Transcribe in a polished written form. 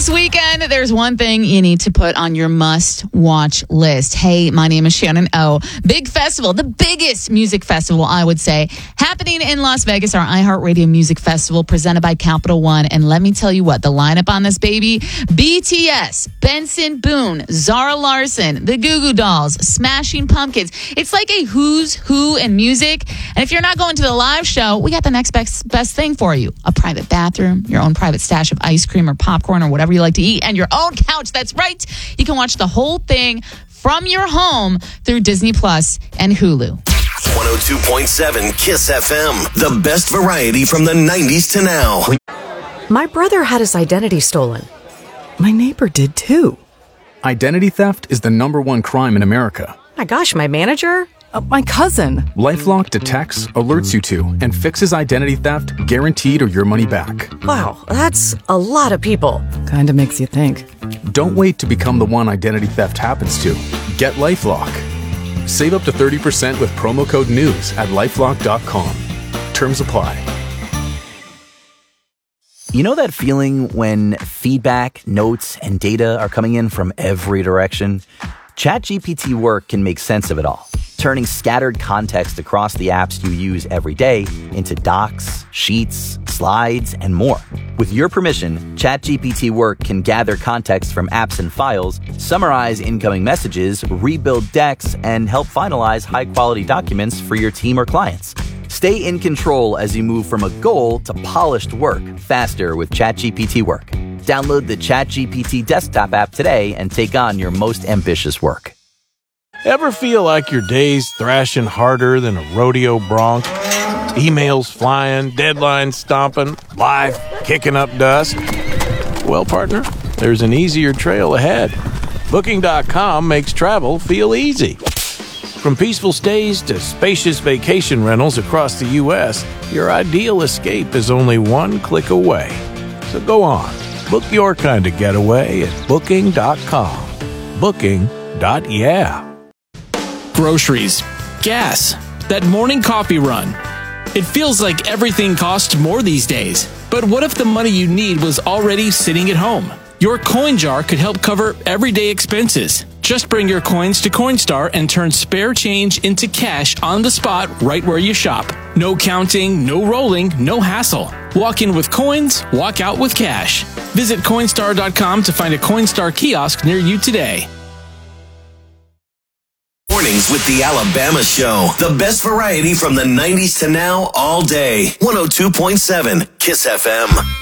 This weekend, there's one thing you need to put on your must-watch list. Hey, my name is Shannon O. Big festival, the biggest music festival, I would say, happening in Las Vegas, our iHeartRadio Music Festival presented by Capital One. And let me tell you what, the lineup on this baby, BTS, Benson Boone, Zara Larsson, the Goo Goo Dolls, Smashing Pumpkins. It's like a who's who in music. And if you're not going to the live show, we got the next best thing for you. A private bathroom, your own private stash of ice cream or popcorn or whatever you like to eat, and your own couch. That's right. You can watch the whole thing from your home through Disney Plus and Hulu. 102.7 KISS FM. The best variety from the 90s to now. My brother had his identity stolen. My neighbor did too. Identity theft is the #1 crime in America. My gosh, my manager? My cousin. LifeLock detects, alerts you to, and fixes identity theft guaranteed or your money back. Wow, that's a lot of people. Kinda makes you think. Don't wait to become the one identity theft happens to. Get LifeLock. Save up to 30% with promo code NEWS at LifeLock.com. Terms apply. You know that feeling when feedback, notes, and data are coming in from every direction? ChatGPT Work can make sense of it all, turning scattered context across the apps you use every day into docs, sheets, slides, and more. With your permission, ChatGPT Work can gather context from apps and files, summarize incoming messages, rebuild decks, and help finalize high-quality documents for your team or clients. Stay in control as you move from a goal to polished work faster with ChatGPT Work. Download the ChatGPT desktop app today and take on your most ambitious work. Ever feel like your day's thrashing harder than a rodeo bronc? Emails flying, deadlines stomping, life kicking up dust? Well, partner, there's an easier trail ahead. Booking.com makes travel feel easy. From peaceful stays to spacious vacation rentals across the U.S., your ideal escape is only one click away. So go on, book your kind of getaway at Booking.com. Booking.yeah. Groceries, gas, that morning coffee run. It feels like everything costs more these days. But what if the money you need was already sitting at home? Your coin jar could help cover everyday expenses. Just bring your coins to Coinstar and turn spare change into cash on the spot right where you shop. No counting, no rolling, no hassle. Walk in with coins, walk out with cash. Visit Coinstar.com to find a Coinstar kiosk near you today. Mornings with the Alabama Show. The best variety from the 90s to now all day. 102.7 KISS FM.